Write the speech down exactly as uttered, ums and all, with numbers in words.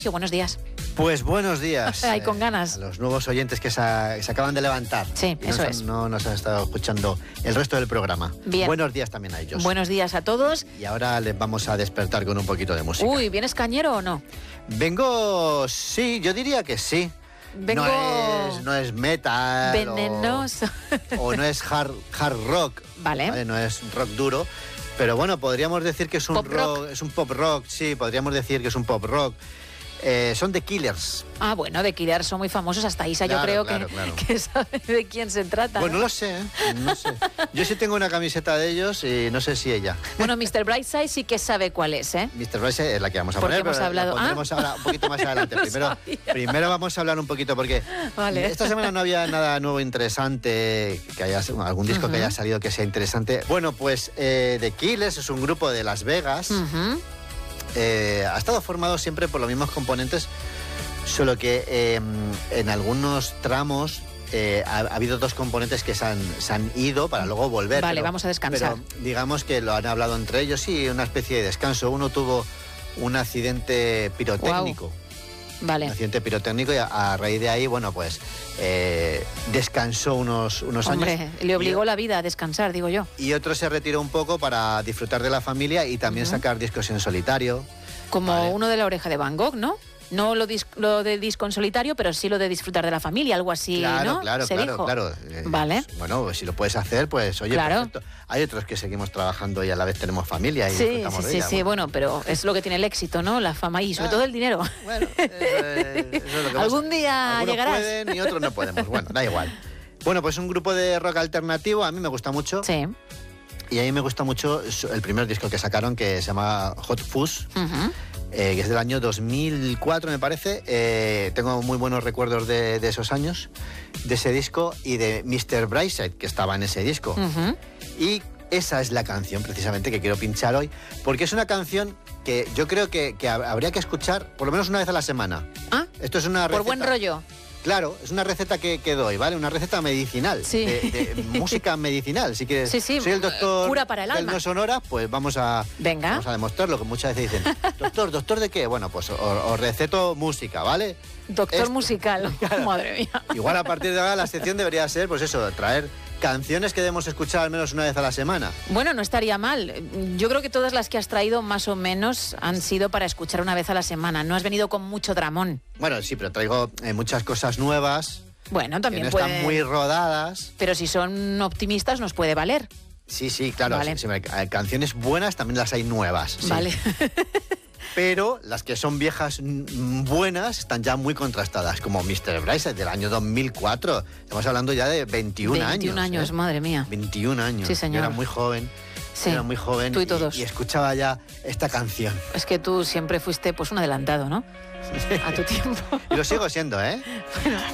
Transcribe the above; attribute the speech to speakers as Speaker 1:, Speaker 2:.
Speaker 1: Buenos días.
Speaker 2: Pues buenos días.
Speaker 1: Ay, con ganas.
Speaker 2: Eh, a los nuevos oyentes que se, se acaban de levantar.
Speaker 1: Sí,
Speaker 2: y
Speaker 1: eso
Speaker 2: no,
Speaker 1: es.
Speaker 2: No nos han estado escuchando el resto del programa.
Speaker 1: Bien.
Speaker 2: Buenos días también a ellos.
Speaker 1: Buenos días a todos.
Speaker 2: Y ahora les vamos a despertar con un poquito de música.
Speaker 1: Uy, ¿vienes cañero o no?
Speaker 2: Vengo, sí, yo diría que sí.
Speaker 1: Vengo...
Speaker 2: No es, no es metal.
Speaker 1: Venenoso.
Speaker 2: O, o no es hard, hard rock.
Speaker 1: Vale.
Speaker 2: ¿vale? No es rock duro. Pero bueno, podríamos decir que es un
Speaker 1: Pop
Speaker 2: rock,
Speaker 1: rock.
Speaker 2: es un pop rock, sí, podríamos decir que es un pop rock. Eh, son The Killers.
Speaker 1: Ah, bueno, de Killers son muy famosos. Hasta Isa
Speaker 2: Claro,
Speaker 1: yo creo
Speaker 2: claro,
Speaker 1: que,
Speaker 2: claro.
Speaker 1: que sabe de quién se trata.
Speaker 2: Bueno,
Speaker 1: ¿no?
Speaker 2: no lo sé, ¿eh? No sé. Yo sí tengo una camiseta de ellos y no sé si ella.
Speaker 1: Bueno, mister Brightside sí que sabe cuál es, ¿eh?
Speaker 2: mister Bryce es la que vamos a
Speaker 1: Porque
Speaker 2: poner,
Speaker 1: hemos
Speaker 2: pero
Speaker 1: hablado-
Speaker 2: la pondremos
Speaker 1: Ah.
Speaker 2: ahora un poquito más adelante.
Speaker 1: No
Speaker 2: primero,
Speaker 1: sabía.
Speaker 2: primero vamos a hablar un poquito porque
Speaker 1: Vale.
Speaker 2: esta semana no había nada nuevo interesante, que haya algún disco
Speaker 1: Ujú.
Speaker 2: que haya salido que sea interesante. Bueno, pues eh, The Killers es un grupo de Las Vegas.
Speaker 1: Ujú.
Speaker 2: Eh, ha estado formado siempre por los mismos componentes, solo que eh, en algunos tramos eh, ha, ha habido dos componentes que se han, se han ido para luego volver.
Speaker 1: Vale,
Speaker 2: pero-
Speaker 1: vamos a descansar.
Speaker 2: Pero digamos que lo han hablado entre ellos, sí, una especie de descanso. Uno tuvo un accidente pirotécnico. Un
Speaker 1: Vale.
Speaker 2: accidente pirotécnico y a, a raíz de ahí, bueno, pues eh, descansó unos, unos
Speaker 1: Hombre,
Speaker 2: años.
Speaker 1: le obligó
Speaker 2: y,
Speaker 1: la vida a descansar, digo yo.
Speaker 2: y otro se retiró un poco para disfrutar de la familia y también
Speaker 1: Ujú.
Speaker 2: sacar discos en solitario.
Speaker 1: Como
Speaker 2: Vale.
Speaker 1: uno de la oreja de Van Gogh, ¿no? No lo, dis- lo de disco en solitario, pero sí lo de disfrutar de la familia, algo así,
Speaker 2: Claro,
Speaker 1: ¿no?
Speaker 2: claro,
Speaker 1: Se
Speaker 2: claro,
Speaker 1: dijo.
Speaker 2: claro. Eh,
Speaker 1: Vale.
Speaker 2: Bueno, pues si lo puedes hacer, pues oye,
Speaker 1: Claro.
Speaker 2: perfecto. Hay otros que seguimos trabajando y a la vez tenemos familia y
Speaker 1: Sí,
Speaker 2: disfrutamos
Speaker 1: sí,
Speaker 2: de
Speaker 1: sí,
Speaker 2: ella.
Speaker 1: sí, bueno, pero es lo que tiene el éxito, ¿no? La fama y sobre
Speaker 2: Ah.
Speaker 1: todo el dinero.
Speaker 2: Bueno, eso es- eso es lo que
Speaker 1: Algún
Speaker 2: pasa.
Speaker 1: día
Speaker 2: Algunos
Speaker 1: llegarás.
Speaker 2: pueden y otros no podemos. Bueno, da igual. Bueno, pues un grupo de rock alternativo, a mí me gusta mucho.
Speaker 1: Sí.
Speaker 2: Y a mí me gusta mucho su- el primer disco que sacaron, que se llama Hot Fuzz,
Speaker 1: Ujú.
Speaker 2: eh, que es del año dos mil cuatro, me parece. Eh, tengo muy buenos recuerdos de, de esos años, de ese disco, y de mister Brightside, que estaba en ese disco.
Speaker 1: Ujú.
Speaker 2: Y esa es la canción precisamente que quiero pinchar hoy, porque es una canción que yo creo que, que hab- habría que escuchar por lo menos una vez a la semana.
Speaker 1: Ah,
Speaker 2: Esto es una
Speaker 1: por
Speaker 2: receta.
Speaker 1: buen rollo.
Speaker 2: Claro, es una receta que, que doy, ¿vale? Una receta medicinal,
Speaker 1: Sí.
Speaker 2: de, de música medicinal. Si quieres,
Speaker 1: Sí, sí,
Speaker 2: soy el doctor
Speaker 1: cura para el
Speaker 2: del
Speaker 1: alma.
Speaker 2: No Sonora, pues vamos a,
Speaker 1: Venga.
Speaker 2: vamos a demostrarlo, que muchas veces dicen, doctor, ¿doctor de qué? Bueno, pues os, os receto música, ¿vale?
Speaker 1: Doctor
Speaker 2: Esto.
Speaker 1: musical. Madre mía.
Speaker 2: Igual a partir de ahora la sección debería ser, pues eso, traer canciones que debemos escuchar al menos una vez a la semana.
Speaker 1: Bueno, no estaría mal. Yo creo que todas las que has traído más o menos han sido para escuchar una vez a la semana. No has venido con mucho dramón.
Speaker 2: Bueno, sí, pero traigo eh, muchas cosas nuevas,
Speaker 1: Bueno,
Speaker 2: que
Speaker 1: también
Speaker 2: no
Speaker 1: puede...
Speaker 2: están muy rodadas.
Speaker 1: Pero si son optimistas nos puede valer.
Speaker 2: Sí, sí, claro,
Speaker 1: Vale.
Speaker 2: sí, sí, eh, canciones buenas también las hay nuevas. sí.
Speaker 1: Vale.
Speaker 2: Pero las que son viejas mm, buenas están ya muy contrastadas, como mister Brightside del año dos mil cuatro. Estamos hablando ya de veintiún,
Speaker 1: veintiún años,
Speaker 2: ¿eh?
Speaker 1: madre mía.
Speaker 2: veintiún años.
Speaker 1: Sí, señor.
Speaker 2: Yo era muy joven.
Speaker 1: Sí,
Speaker 2: Era muy joven
Speaker 1: tú y todos.
Speaker 2: y escuchaba ya esta canción.
Speaker 1: Es que tú siempre fuiste pues un adelantado, ¿no? A tu tiempo.
Speaker 2: Y lo sigo siendo, ¿eh?